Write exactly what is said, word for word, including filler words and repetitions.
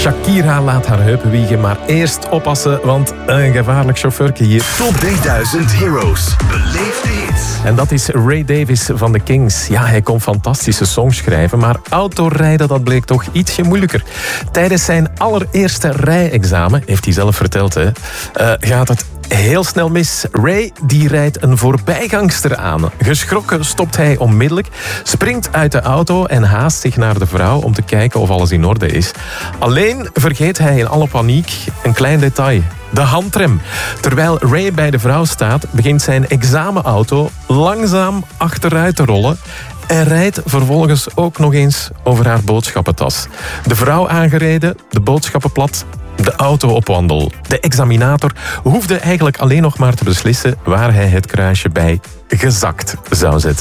Shakira laat haar heupen wiegen, maar eerst oppassen, want een gevaarlijk chauffeurtje hier. Top drieduizend Heroes. Beleef de hits. En dat is Ray Davies van de Kings. Ja, hij kon fantastische songs schrijven, maar autorijden dat bleek toch ietsje moeilijker. Tijdens zijn allereerste rijexamen, heeft hij zelf verteld, hè, uh, gaat het heel snel mis. Ray die rijdt een voorbijgangster aan. Geschrokken stopt hij onmiddellijk, springt uit de auto en haast zich naar de vrouw om te kijken of alles in orde is. Alleen vergeet hij in alle paniek een klein detail. De handrem. Terwijl Ray bij de vrouw staat, begint zijn examenauto langzaam achteruit te rollen en rijdt vervolgens ook nog eens over haar boodschappentas. De vrouw aangereden, de boodschappen plat, de auto op wandel. De examinator hoefde eigenlijk alleen nog maar te beslissen waar hij het kruisje bij gezakt zou zetten.